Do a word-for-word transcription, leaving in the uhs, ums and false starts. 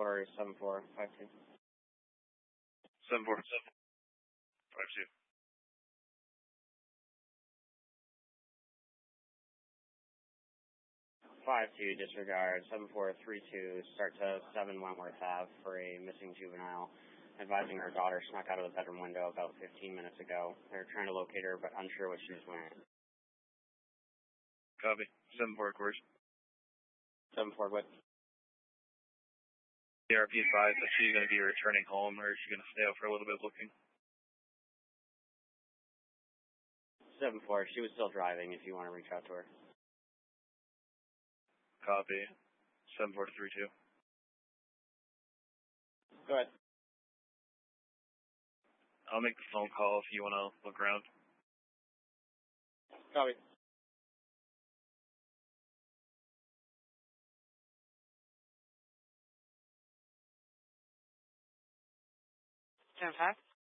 for seven four five two. seven four five two. five two, disregard. seven four three two, start to seven Wentworth Ave for a missing juvenile. Advising her daughter snuck out of the bedroom window about fifteen minutes ago. They're trying to locate her, but unsure what she was wearing. Copy. seven four, course. seven four, what? D R P advised that she's going to be returning home, or is she going to stay out for a little bit looking? seven four, she was still driving if you want to reach out to her. Copy. seven four three two. Go ahead. I'll make the phone call if you want to look around. Copy. ten five.